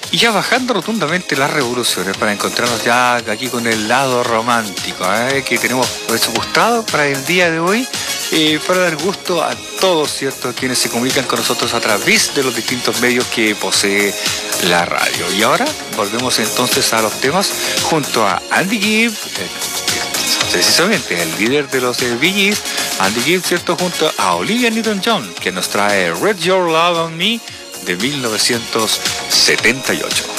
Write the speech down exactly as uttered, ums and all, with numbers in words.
Y ya bajando rotundamente las revoluciones para encontrarnos ya aquí con el lado romántico, ¿eh? que tenemos presupuestado para el día de hoy, eh, para dar gusto a todos, ¿cierto?, quienes se comunican con nosotros a través de los distintos medios que posee la radio. Y ahora volvemos entonces a los temas junto a Andy Gibb, eh, precisamente el líder de los eh, Bee Gees, Andy Gibb, ¿cierto?, junto a Olivia Newton-John, que nos trae Red Your Love on Me de mil novecientos setenta y ocho.